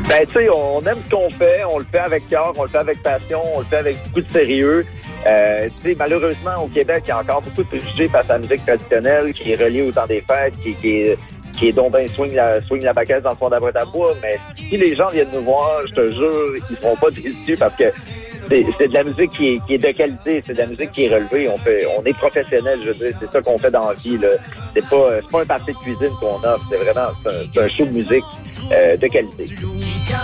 Ben, tu sais, on aime ce qu'on fait, on le fait avec cœur, on le fait avec passion, on le fait avec beaucoup de sérieux. Tu sais, malheureusement, au Québec, il y a encore beaucoup de préjugés face à la musique traditionnelle qui est reliée au temps des fêtes, qui est donc ben swing la baguette dans le fond d'abreuve à bois. Mais si les gens viennent nous voir, je te jure, ils seront pas déçus parce que c'est de la musique qui est de qualité, c'est de la musique qui est relevée. On est professionnel, je veux dire, c'est ça qu'on fait dans la vie, là. C'est pas un party de cuisine qu'on offre, c'est vraiment, c'est un show de musique, de qualité.